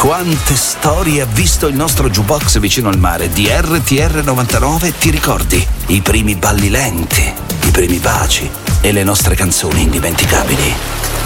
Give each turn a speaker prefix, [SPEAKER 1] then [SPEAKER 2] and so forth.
[SPEAKER 1] Quante storie ha visto il nostro jukebox vicino al mare di RTR 99, ti ricordi? I primi balli lenti, i primi baci e le nostre canzoni indimenticabili.